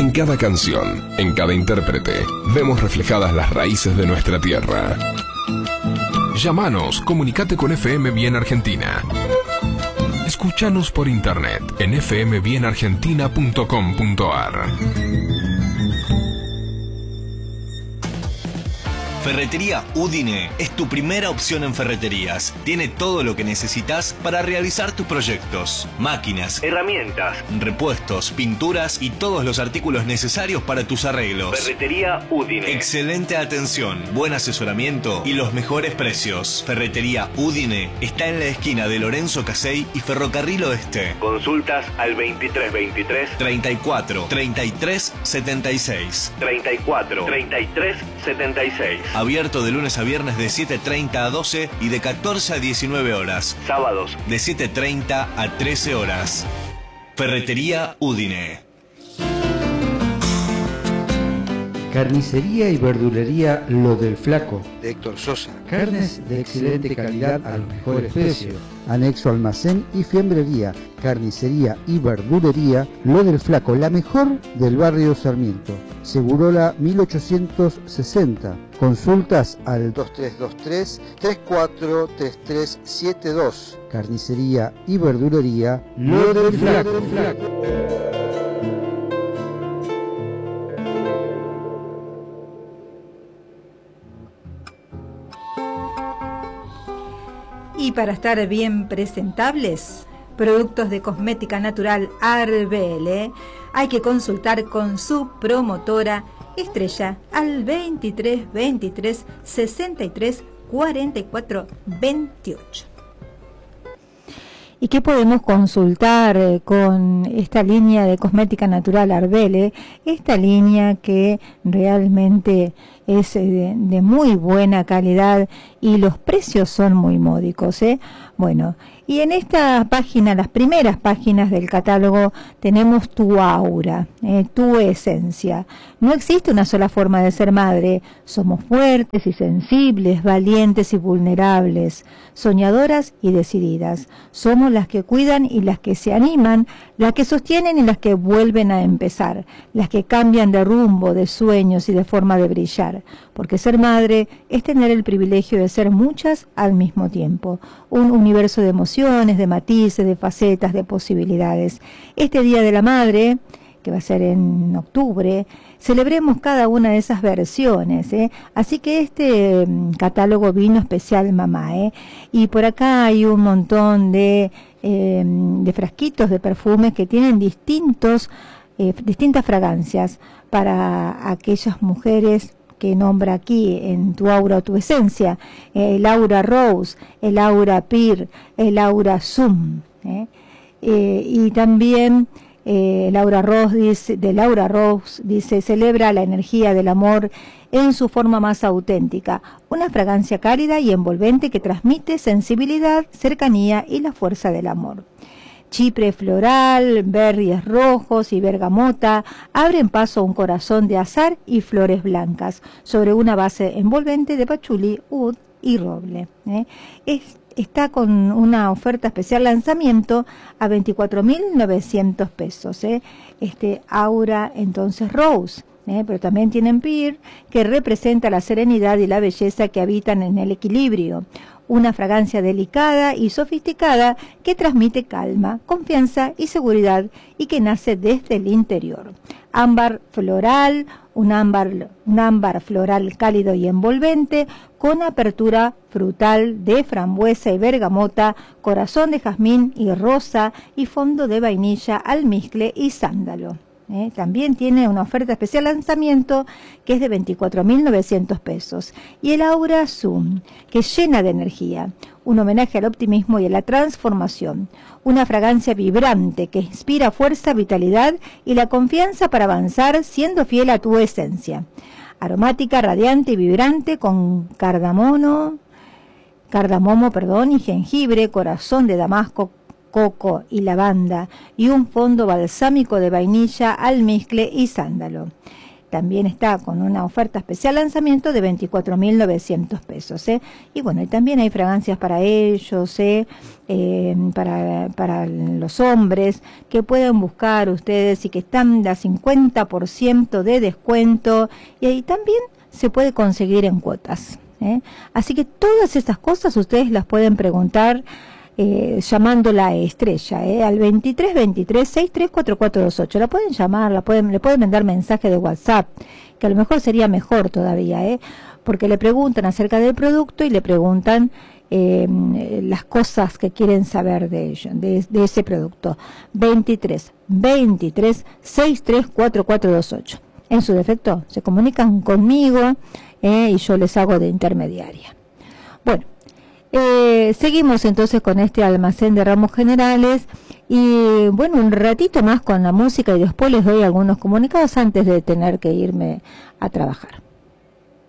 En cada canción, en cada intérprete, vemos reflejadas las raíces de nuestra tierra. Llámanos, comunicate con FM Bien Argentina. Escúchanos por internet en fmbienargentina.com.ar. Ferretería Udine es tu primera opción en ferreterías. Tiene todo lo que necesitas para realizar tus proyectos. Máquinas, herramientas, repuestos, pinturas y todos los artículos necesarios para tus arreglos. Ferretería Udine. Excelente atención, buen asesoramiento y los mejores precios. Ferretería Udine está en la esquina de Lorenzo Casey y Ferrocarril Oeste. Consultas al 2323 34 33 76. 34 33 76. Abierto de lunes a viernes de 7:30 a 12 y de 14 a 19 horas. Sábados de 7:30 a 13 horas. Ferretería Udine. Carnicería y verdulería Lo del Flaco, de Héctor Sosa. Carnes de excelente calidad a los mejores precios. Anexo almacén y fiambrería. Carnicería y verdulería Lo del Flaco, la mejor del barrio Sarmiento. Segurola 1860. Consultas al 2323-343372. Carnicería y verdulería Lo del Flaco. Y para estar bien presentables, productos de cosmética natural Arbele, hay que consultar con su promotora Estrella al 23 23 63 44 28. ¿Y qué podemos consultar con esta línea de cosmética natural Arbele? Esta línea que realmente es de muy buena calidad y los precios son muy módicos, ¿eh? Bueno, y en esta página, las primeras páginas del catálogo, tenemos tu aura, tu esencia. No existe una sola forma de ser madre. Somos fuertes y sensibles, valientes y vulnerables, soñadoras y decididas. Somos las que cuidan y las que se animan, las que sostienen y las que vuelven a empezar, las que cambian de rumbo, de sueños y de forma de brillar. Porque ser madre es tener el privilegio de ser muchas al mismo tiempo. Un universo de emociones, de matices, de facetas, de posibilidades. Este Día de la Madre, que va a ser en octubre, celebremos cada una de esas versiones, ¿eh? Así que este catálogo vino especial mamá, ¿eh? Y por acá hay un montón de frasquitos de perfumes que tienen distintas fragancias para aquellas mujeres que nombra aquí en tu aura o tu esencia, el aura Rose, el aura Pearl, el aura Zoom, y también Laura Rose dice, celebra la energía del amor en su forma más auténtica, una fragancia cálida y envolvente que transmite sensibilidad, cercanía y la fuerza del amor. Chipre floral, berries rojos y bergamota abren paso a un corazón de azahar y flores blancas sobre una base envolvente de pachulí, oud y roble. Está con una oferta especial lanzamiento a 24.900 pesos. Este aura entonces Rose. Pero también tienen Pearl, que representa la serenidad y la belleza que habitan en el equilibrio. Una fragancia delicada y sofisticada que transmite calma, confianza y seguridad y que nace desde el interior. Ámbar floral, un ámbar floral cálido y envolvente con apertura frutal de frambuesa y bergamota, corazón de jazmín y rosa y fondo de vainilla, almizcle y sándalo. También tiene una oferta especial lanzamiento que es de 24.900 pesos. Y el aura Zoom, que llena de energía, un homenaje al optimismo y a la transformación. Una fragancia vibrante que inspira fuerza, vitalidad y la confianza para avanzar siendo fiel a tu esencia. Aromática, radiante y vibrante con cardamomo, y jengibre, corazón de damasco, coco y lavanda y un fondo balsámico de vainilla, almizcle y sándalo. también está con una oferta especial lanzamiento de 24.900 pesos, y bueno, y también hay fragancias para ellos, para los hombres, que pueden buscar ustedes y que están a 50% de descuento, y ahí también se puede conseguir en cuotas, así que todas estas cosas ustedes las pueden preguntar llamándola a Estrella, al 2323-634428. La pueden llamar, le pueden mandar mensaje de WhatsApp, que a lo mejor sería mejor todavía, porque le preguntan acerca del producto y le preguntan las cosas que quieren saber de ello, de ese producto. 2323-634428. En su defecto se comunican conmigo y yo les hago de intermediaria. Bueno, seguimos entonces con este almacén de ramos generales y bueno, un ratito más con la música y después les doy algunos comunicados antes de tener que irme a trabajar.